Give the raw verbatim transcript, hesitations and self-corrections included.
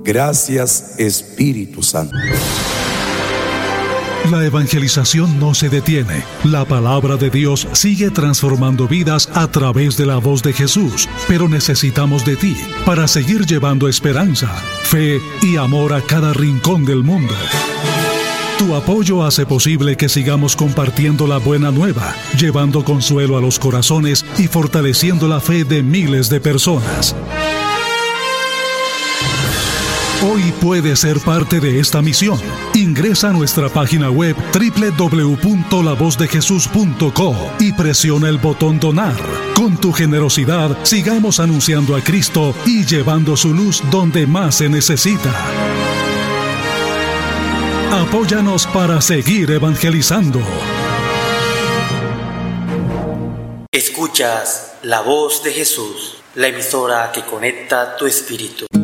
Gracias, Espíritu Santo. La evangelización no se detiene. La palabra de Dios sigue transformando vidas a través de la voz de Jesús, pero necesitamos de ti para seguir llevando esperanza, fe y amor a cada rincón del mundo. Tu apoyo hace posible que sigamos compartiendo la buena nueva, llevando consuelo a los corazones y fortaleciendo la fe de miles de personas. Hoy puedes ser parte de esta misión. Ingresa a nuestra página web doble u doble u doble u punto la voz de jesús punto co y presiona el botón Donar. Con tu generosidad, sigamos anunciando a Cristo y llevando su luz donde más se necesita. Apóyanos para seguir evangelizando. Escuchas La Voz de Jesús, la emisora que conecta tu espíritu.